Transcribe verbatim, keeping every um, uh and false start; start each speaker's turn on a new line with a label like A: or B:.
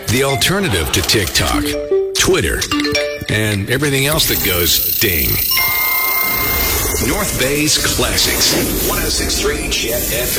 A: The alternative to TikTok, Twitter, and everything else that goes ding. North Bay's Classics. one oh six point three Jet F M.